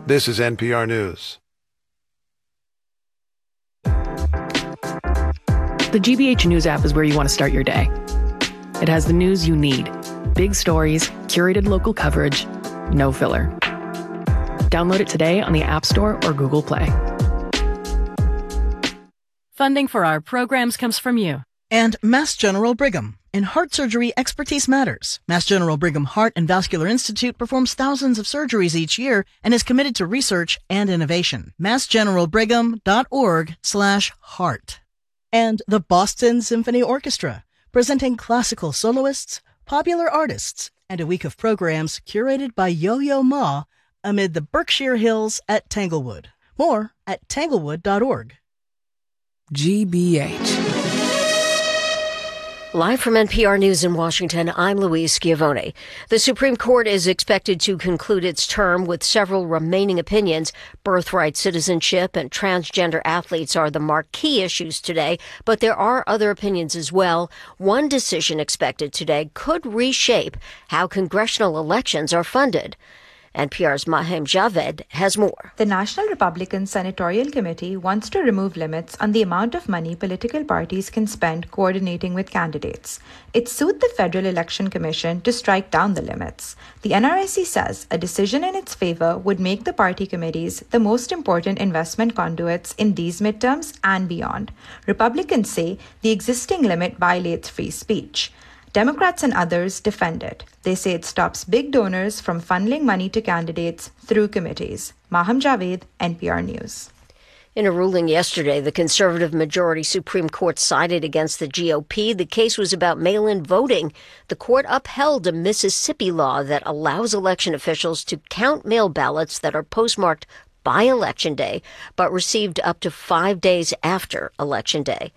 This is NPR News. The GBH News app is where you want to start your day. It has the news you need. Big stories, curated local coverage, no filler. Download it today on the App Store or Google Play. Funding for our programs comes from you. And Mass General Brigham. In heart surgery, expertise matters. Mass General Brigham Heart and Vascular Institute performs thousands of surgeries each year and is committed to research and innovation. massgeneralbrigham.org/heart. And the Boston Symphony Orchestra, presenting classical soloists, popular artists, and a week of programs curated by Yo-Yo Ma amid the Berkshire Hills at Tanglewood. More at tanglewood.org. GBH. Live from NPR News in Washington, I'm Louise Schiavone. The Supreme Court is expected to conclude its term with several remaining opinions. Birthright citizenship and transgender athletes are the marquee issues today, but there are other opinions as well. One decision expected today could reshape how congressional elections are funded. NPR's Mahim Javed has more. The National Republican Senatorial Committee wants to remove limits on the amount of money political parties can spend coordinating with candidates. It sued the Federal Election Commission to strike down the limits. The NRSC says a decision in its favor would make the party committees the most important investment conduits in these midterms and beyond. Republicans say the existing limit violates free speech. Democrats and others defend it. They say it stops big donors from funneling money to candidates through committees. Maham Javed, NPR News. In a ruling yesterday, the conservative majority Supreme Court sided against the GOP. The case was about mail-in voting. The court upheld a Mississippi law that allows election officials to count mail ballots that are postmarked by Election Day, but received up to 5 days after Election Day.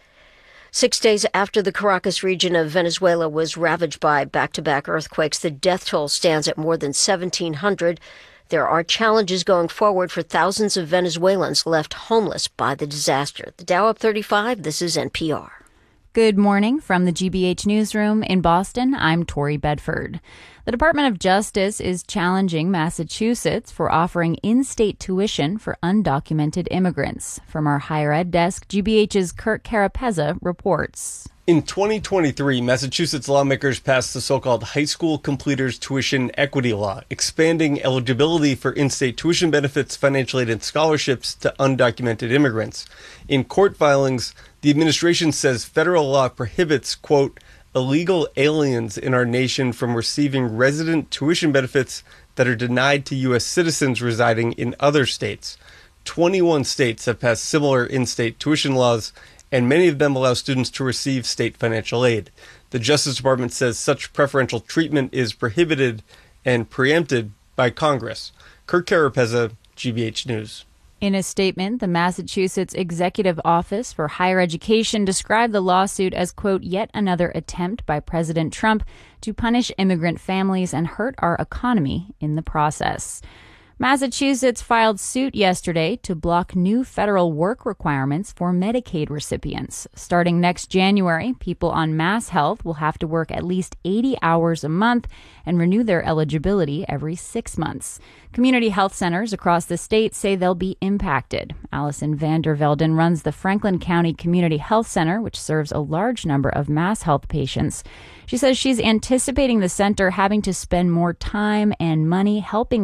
6 days after the Caracas region of Venezuela was ravaged by back-to-back earthquakes, the death toll stands at more than 1,700. There are challenges going forward for thousands of Venezuelans left homeless by the disaster. The Dow up 35. This is NPR. Good morning from the GBH Newsroom in Boston. I'm Tori Bedford. The Department of Justice is challenging Massachusetts for offering in-state tuition for undocumented immigrants. From our higher ed desk, GBH's Kirk Carapezza reports. In 2023, Massachusetts lawmakers passed the so-called High School Completers Tuition Equity Law, expanding eligibility for in-state tuition benefits, financial aid, and scholarships to undocumented immigrants. In court filings, the administration says federal law prohibits, quote, illegal aliens in our nation from receiving resident tuition benefits that are denied to U.S. citizens residing in other states. 21 states have passed similar in-state tuition laws, and many of them allow students to receive state financial aid. The Justice Department says such preferential treatment is prohibited and preempted by Congress. Kirk Carapezza, GBH News. In a statement, the Massachusetts Executive Office for Higher Education described the lawsuit as, quote, yet another attempt by President Trump to punish immigrant families and hurt our economy in the process. Massachusetts filed suit yesterday to block new federal work requirements for Medicaid recipients. Starting next January, people on MassHealth will have to work at least 80 hours a month and renew their eligibility every 6 months. Community health centers across the state say they'll be impacted. Allison Vandervelden runs the Franklin County Community Health Center, which serves a large number of MassHealth patients. She says she's anticipating the center having to spend more time and money helping